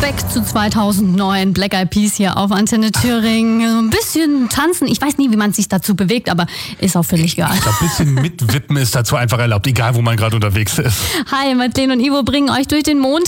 Back zu 2009, Black Eyed Peas hier auf Antenne Thüringen. So ein bisschen tanzen, ich weiß nie, wie man sich dazu bewegt, aber ist auch völlig egal. Ich glaube, ein bisschen mitwippen ist dazu einfach erlaubt, egal wo man gerade unterwegs ist. Hi, Madeleine und Ivo bringen euch durch den Montag.